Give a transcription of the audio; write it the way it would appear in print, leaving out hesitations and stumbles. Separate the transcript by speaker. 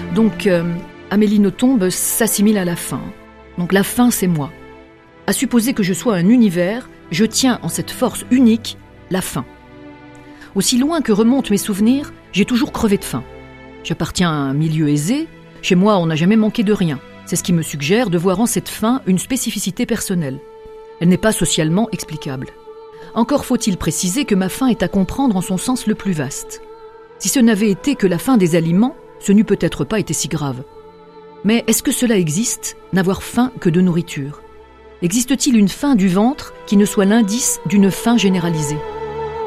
Speaker 1: Donc, Amélie Nothomb s'assimile à la faim. Donc la faim, c'est moi. À supposer que je sois un univers, je tiens en cette force unique la faim. Aussi loin que remontent mes souvenirs, j'ai toujours crevé de faim. J'appartiens à un milieu aisé. Chez moi, on n'a jamais manqué de rien. C'est ce qui me suggère de voir en cette faim une spécificité personnelle. Elle n'est pas socialement explicable. Encore faut-il préciser que ma faim est à comprendre en son sens le plus vaste. Si ce n'avait été que la faim des aliments, ce n'eût peut-être pas été si grave. Mais est-ce que cela existe, n'avoir faim que de nourriture ? Existe-t-il une faim du ventre qui ne soit l'indice d'une faim généralisée ?